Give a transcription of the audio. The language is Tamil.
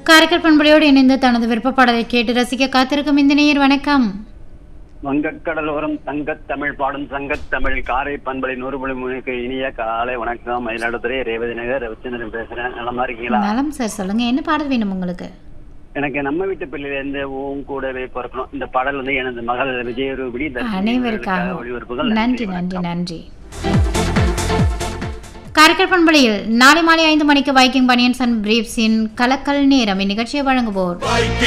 காரைக்கால் பண்பலையோடு இணைந்து தனது விருப்ப பாடலை கேட்டு ரசிக்க காத்திருக்கும் இந்த நேயர் வணக்கம். வங்கக்கடலோரம் தங்கத் தமிழ் பாடும் சங்கத் தமிழ் காரை பண்பலை 100.3 இனிய காலை வணக்கம். மயிலாடுதுறை ரேவதி நகர் ரவிச்சந்திரன் பேசுறேன். நலமா இருக்கீங்களா? நலம் சார், சொல்லுங்க என்ன பாடல் வேணும் உங்களுக்கு? எனக்கு நம்ம வீட்டு பிள்ளையில இருந்து உன் கூடவே பிறக்கணும் இந்த பாடல் வந்து எனது மகள் விஜயரூபடி அனைவருக்காக ஒளிபரப்புகள். நன்றி நன்றி நன்றி. காரைக்கால் பண்பலையில் நாளை மாலை 5 மணிக்கு வைக்கிங் பனியன்ஸ் அண்ட் பிரீப்ஸின் கலக்கல் நேரம் இந்நிகழ்ச்சியை வழங்குவோர்